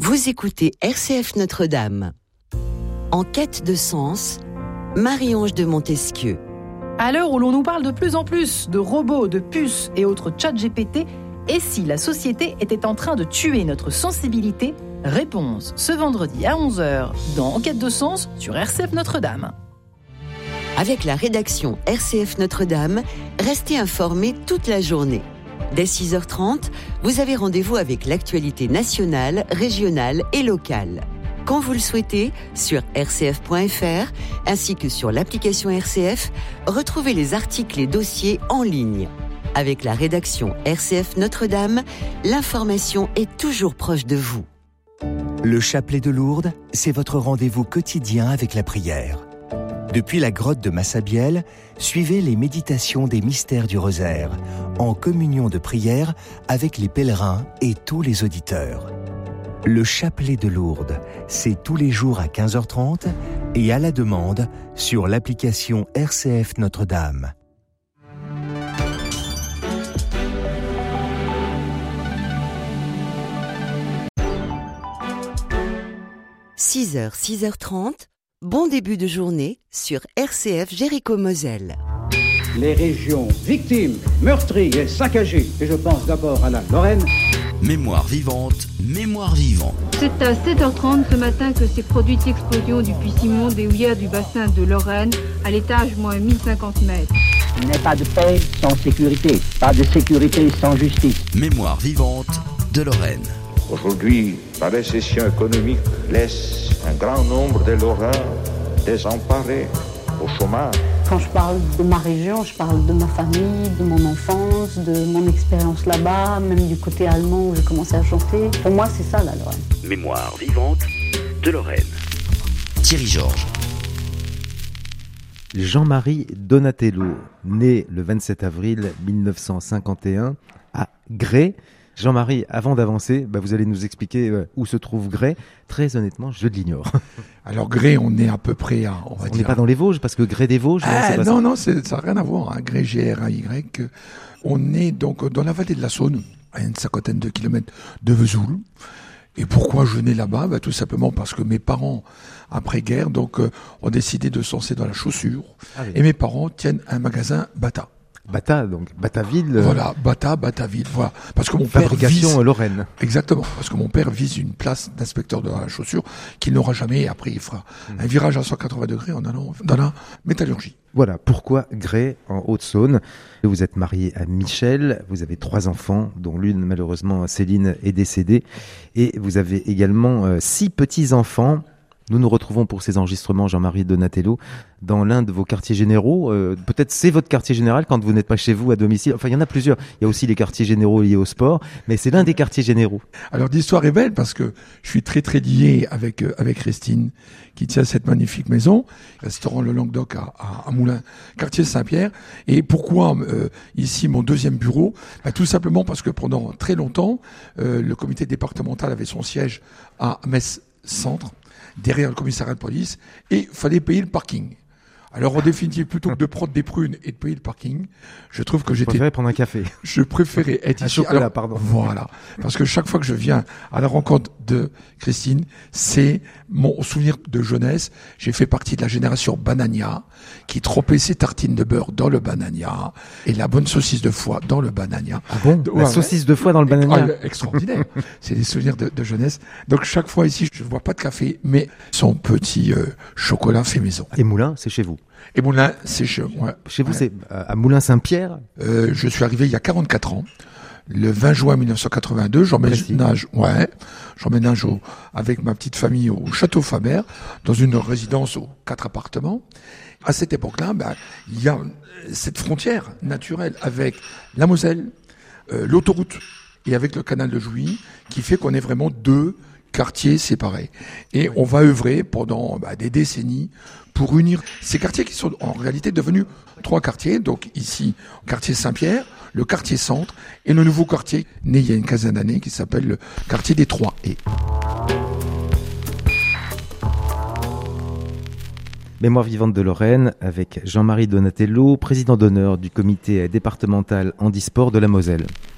Vous écoutez RCF Notre-Dame. En quête de sens, Marie-Ange de Montesquieu. À l'heure où l'on nous parle de plus en plus de robots, de puces et autres ChatGPT, et si la société était en train de tuer notre sensibilité? Réponse ce vendredi à 11h dans En quête de sens sur RCF Notre-Dame. Avec la rédaction RCF Notre-Dame, restez informés toute la journée. Dès 6h30, vous avez rendez-vous avec l'actualité nationale, régionale et locale. Quand vous le souhaitez, sur rcf.fr, ainsi que sur l'application RCF, retrouvez les articles et dossiers en ligne. Avec la rédaction RCF Notre-Dame, l'information est toujours proche de vous. Le chapelet de Lourdes, c'est votre rendez-vous quotidien avec la prière. Depuis la grotte de Massabielle, suivez les méditations des mystères du rosaire, en communion de prière avec les pèlerins et tous les auditeurs. Le chapelet de Lourdes, c'est tous les jours à 15h30 et à la demande sur l'application RCF Notre-Dame. – 6h30, bon début de journée sur RCF Jéricho-Moselle. Les régions victimes, meurtries et saccagées, et je pense d'abord à la Lorraine. Mémoire vivante, mémoire vivante. C'est à 7h30 ce matin que s'est produite l'explosion du puits Simon des houillères du bassin de Lorraine, à l'étage moins 1050 mètres. Il n'est pas de paix sans sécurité, pas de sécurité sans justice. Mémoire vivante de Lorraine. Aujourd'hui, la récession économique laisse un grand nombre de Lorrains désemparés, au chômage. Quand je parle de ma région, je parle de ma famille, de mon enfance, de mon expérience là-bas, même du côté allemand où j'ai commencé à chanter. Pour moi, c'est ça la Lorraine. Mémoire vivante de Lorraine. Thierry Georges. Jean-Marie Donatello, né le 27 avril 1951 à Grès. Jean-Marie, avant d'avancer, vous allez nous expliquer où se trouve Grès. Très honnêtement, je l'ignore. Alors Grès, on est à peu près à... On n'est pas dans les Vosges, parce que Grès des Vosges... non, ça n'a rien à voir. Hein. Grès, G-R-A-Y. On est donc dans la vallée de la Saône, à une cinquantaine de kilomètres de Vesoul. Et pourquoi je nais là-bas? Tout simplement parce que mes parents, après-guerre, ont décidé de se lancer dans la chaussure. Ah oui. Et mes parents tiennent un magasin Bata. Bata, donc Bataville. Voilà, Bataville, voilà. Parce que mon fabrication père vise... Lorraine. Exactement, parce que mon père vise une place d'inspecteur de la chaussure qu'il n'aura jamais, et après il fera un virage à 180 degrés en allant dans la métallurgie. Voilà, pourquoi Grès, en Haute-Saône. Vous êtes marié à Michel, vous avez 3 enfants, dont l'une, malheureusement, Céline, est décédée. Et vous avez également 6 petits-enfants. Nous nous retrouvons pour ces enregistrements, Jean-Marie Donatello, dans l'un de vos quartiers généraux. Peut-être c'est votre quartier général quand vous n'êtes pas chez vous à domicile. Enfin, il y en a plusieurs. Il y a aussi les quartiers généraux liés au sport, mais c'est l'un des quartiers généraux. Alors l'histoire est belle parce que je suis très très lié avec Christine qui tient cette magnifique maison, restaurant Le Languedoc à Moulins, quartier Saint-Pierre. Et pourquoi ici mon deuxième bureau? Tout simplement parce que pendant très longtemps, le comité départemental avait son siège à Metz Centre, derrière le commissariat de police, et fallait payer le parking. Alors en définitive, plutôt que de prendre des prunes et de payer le parking, je trouve que j'étais... Je préférais prendre un café. Je préférais être ici. Chocolat, alors, pardon. Voilà. Parce que chaque fois que je viens à la rencontre de Christine, c'est mon souvenir de jeunesse. J'ai fait partie de la génération Banania, qui trempait ses tartines de beurre dans le Banania, et la bonne saucisse de foie dans le Banania. Ah bon? La saucisse de foie dans le Banania? Extraordinaire. C'est des souvenirs de jeunesse. Donc chaque fois ici, je ne bois pas de café, mais son petit chocolat fait maison. Et Moulins, c'est chez vous? Et Moulins, c'est chez moi. Chez vous, c'est à Moulins-Saint-Pierre? Je suis arrivé il y a 44 ans. Le 20 juin 1982, j'emménage avec ma petite famille au Château Faber, dans une résidence aux 4 appartements. À cette époque-là, il y a cette frontière naturelle avec la Moselle, l'autoroute et avec le canal de Jouy, qui fait qu'on est vraiment 2 quartiers séparés. Et on va œuvrer pendant des décennies pour unir ces quartiers qui sont en réalité devenus 3 quartiers. Donc ici, quartier Saint-Pierre, le quartier Centre et le nouveau quartier né il y a une quinzaine d'années qui s'appelle le quartier des 3 et. Mémoire vivante de Lorraine avec Jean-Marie Donatello, président d'honneur du comité départemental handisport de la Moselle.